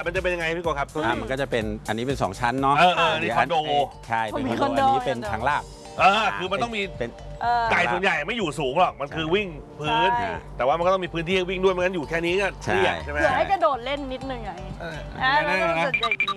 มันจะเป็นยังไงพี่โกครับมันก็จะเป็นอันนี้เป็น2ชั้นเนาะนี่คอนโดใช่เป็นคอนโดอันนี้เป็นทางลาดคือมันต้องมีเป็นไก่ส่วนใหญ่ไม่อยู่สูงหรอกมันคือวิ่งพื้นแต่ว่ามันก็ต้องมีพื้นที่ให้วิ่งด้วยไม่งั้นอยู่แค่นี้ก็เตี้ยใช่ไหมเผื่อให้กระโดดเล่นนิดนึงอย่างนี้แล้วก็จะอย่างนี้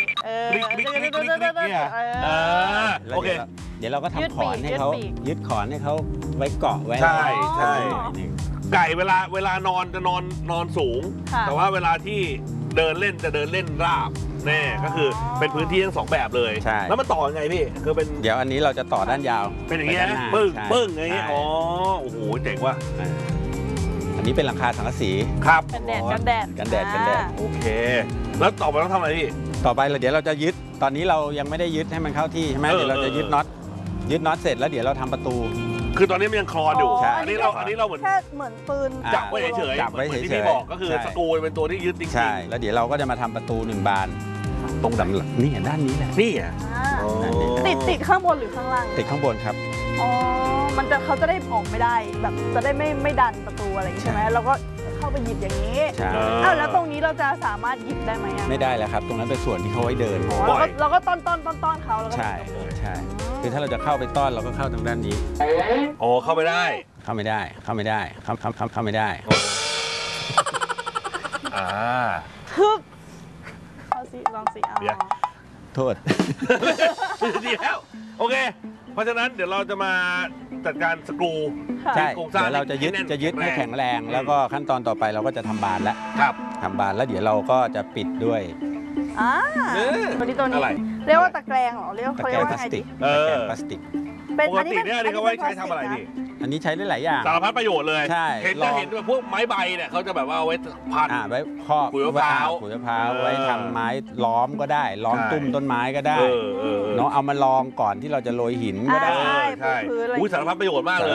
โอเคเดี๋ยวเราก็ทำขอนให้เขายึดขอนให้เขาไว้เกาะไว้ใช่ไก่เวลานอนจะนอนสูงแต่ว่าเวลาที่เดินเล่นจะเดินเล่นราบแน่ก็คือเป็นพื้นที่ทั้ง2แบบเลยแล้วมันต่อยังไงพี่คือเป็นเดี๋ยวอันนี้เราจะต่อด้านยาวเป็นอย่างเงี้ยปึ้งอย่างเงี้ยอ๋อโอ้โหเจ๋งว่ะอันนี้เป็นหลังคาสังกะสีครับกันแดดโอเคแล้วต่อไปต้องทำอะไรพี่ต่อไปเดี๋ยวเราจะยึดตอนนี้เรายังไม่ได้ยึดให้มันเข้าที่ใช่ไหมเดี๋ยวเราจะยึดน็อตเสร็จแล้วเดี๋ยวเราทำประตูคือตอนนี้มันยังคลอนอยู่อันนี้เราเหมือนแค่เหมือนปืนจับไว้เฉยที่พี่บอกก็คือสกรูเป็นตัวที่ยึดจริงๆใช่แล้วเดี๋ยวเราก็จะมาทำประตู1 บานตรงนี่ด้านนี้แหละนี่อ่ะติดข้างบนหรือข้างล่างติดข้างบนครับเขาจะได้ออกไม่ได้แบบจะได้ไม่ดันประตูอะไรใช่ไหมเราก็เข้าไปหยิบอย่างนี้แล้วตรงนี้เราจะสามารถหยิบได้ไหมไม่ได้แล้วครับตรงนั้นเป็นส่วนที่เขาไว้เดินเราก็ต้อนเขาแล้วก็ใช่คือถ้าเราจะเข้าไปต้อนเราก็เข้าทางด้านนี้เข้าไม่ได้เข้าไม่ได้เข้าไม่ได้ทึบเอาสิลองสิโทษดีแล้วโอเคเพราะฉะนั้นเดี๋ยวเราจะมาจัดการสกรูใช่เดี๋ยวเราจะยึดให้แข็งแรงแล้วก็ขั้นตอนต่อไปเราก็จะทำบานแล้วทำบานแล้วเดี๋ยวเราก็จะปิดด้วยตัวนี้เรียกว่าตะแกรงเหรอเรียกว่าพลาสติกพลาสติกปกติเนี่ยเขาไว้ใช้ทำอะไรพี่อันนี้ใช้ได้หลายอย่างสารพัดประโยชน์เลยใช่เห็นแบบพวกไม้ใบเนี่ยเขาจะแบบว่าเอาไว้พันไว้ครอบขุยมะพร้าวไว้ทำไม้ล้อมก็ได้ล้อมตุ้มต้นไม้ก็ได้เนาะเอามาลองก่อนที่เราจะโรยหินก็ได้ใช่สารพัดประโยชน์มากเลย